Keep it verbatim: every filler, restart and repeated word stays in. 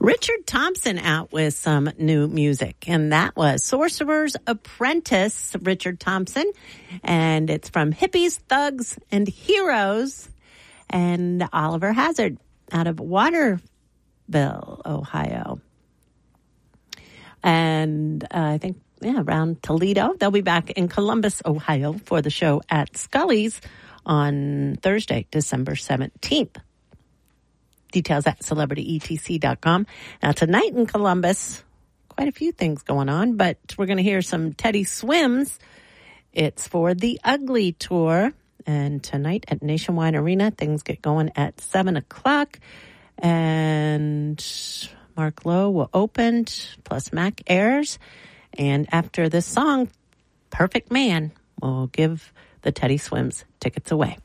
Richard Thompson out with some new music, and that was Sorcerer's Apprentice, Richard Thompson, and it's from Hippies, Thugs, and Heroes, and Oliver Hazard out of Waterville, Ohio. And uh, I think, yeah, around Toledo. They'll be back in Columbus, Ohio for the show at Scully's on Thursday, December seventeenth. Details at celebrity e t c dot com. Now, tonight in Columbus, quite a few things going on, but we're going to hear some Teddy Swims. It's for the Ugly Tour. And tonight at Nationwide Arena, things get going at seven o'clock. And Mark Lowe will open, plus Mac Ayers. And after this song, Perfect Man will give the Teddy Swims tickets away.